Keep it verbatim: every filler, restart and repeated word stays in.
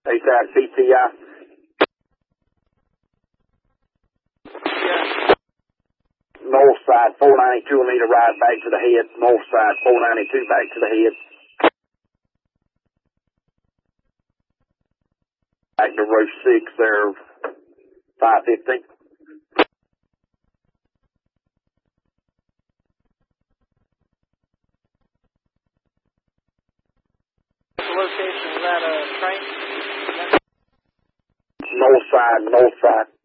A T A C C T I. Yeah. North side, four ninety-two will need a ride back to the head. North side, four ninety-two back to the head. Back to row six there, five fifteen. The location, is that a train? North side, north side.